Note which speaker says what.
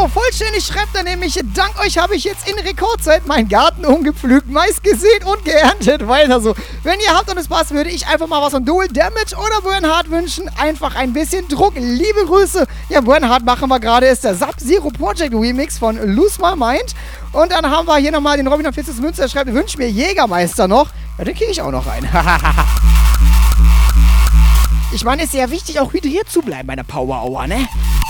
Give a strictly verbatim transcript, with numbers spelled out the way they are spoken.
Speaker 1: So, vollständig schreibt er nämlich, dank euch habe ich jetzt in Rekordzeit meinen Garten umgepflügt, Mais gesät und geerntet. Weiter so. Wenn ihr habt und es passt, würde ich einfach mal was von Dual Damage oder Bernhard wünschen. Einfach ein bisschen Druck. Liebe Grüße. Ja, Bernhard machen wir gerade, ist der Sub-Zero Project Remix von Lose My Mind. Und dann haben wir hier nochmal den Robin Fitzes Münzer, der schreibt, wünsch mir Jägermeister noch. Ja, den kriege ich auch noch rein. Ich meine, es ist sehr wichtig, auch hydriert zu bleiben bei der Power Hour, ne?